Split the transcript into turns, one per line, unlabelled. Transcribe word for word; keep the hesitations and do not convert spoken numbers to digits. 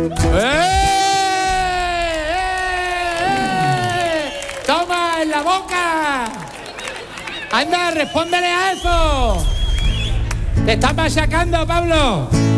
¡Toma en la boca! ¡Anda, respóndele a eso! ¡Te estás machacando, Pablo!